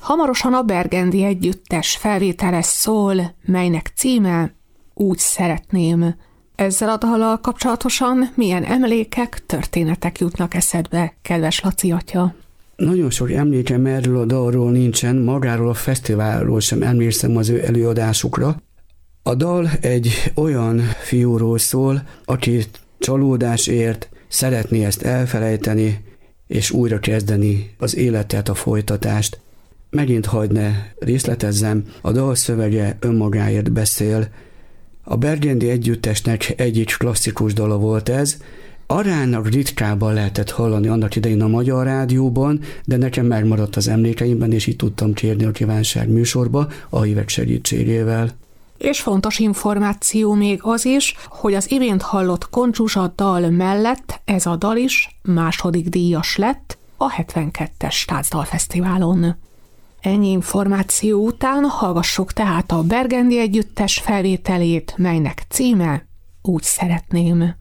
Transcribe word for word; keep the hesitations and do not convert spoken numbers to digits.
Hamarosan a Burgundy Együttes felvétele szól, melynek címe Úgy szeretném. Ezzel a dallal kapcsolatosan milyen emlékek, történetek jutnak eszedbe, kedves Laci atya? Nagyon sok emlékem erről a dalról nincsen, magáról a fesztiválról sem emlékszem az ő előadásukra. A dal egy olyan fiúról szól, aki csalódás ért, szeretné ezt elfelejteni, és újra kezdeni az életet, a folytatást. Megint hagyd ne részletezzem, a dal szövege önmagáért beszél. A Burgundy Együttesnek egyik klasszikus dala volt ez, aránylag ritkában lehetett hallani annak idején a magyar rádióban, de nekem megmaradt az emlékeimben, és így tudtam kérni a kívánság műsorba a hívek segítségével. És fontos információ még az is, hogy az imént hallott Koncsuzsa dal mellett ez a dal is második díjas lett a hetvenkettes Táncdalfesztiválon. Ennyi információ után hallgassuk tehát a Burgundy Együttes felvételét, melynek címe Úgy szeretném.